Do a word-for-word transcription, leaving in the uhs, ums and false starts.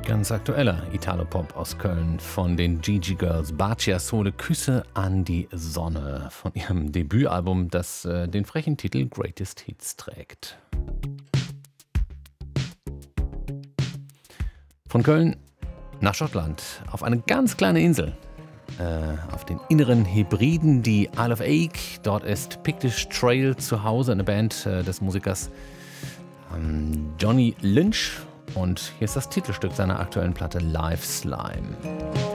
Ganz aktueller Italopop aus Köln von den Gigi Girls. Bacia Sole, Küsse an die Sonne von ihrem Debütalbum, das äh, den frechen Titel Greatest Hits trägt. Von Köln nach Schottland, auf eine ganz kleine Insel, äh, auf den inneren Hebriden, die Isle of Aik. Dort ist Pictish Trail zu Hause, eine Band äh, des Musikers ähm, Johnny Lynch. Und hier ist das Titelstück seiner aktuellen Platte Live Slime.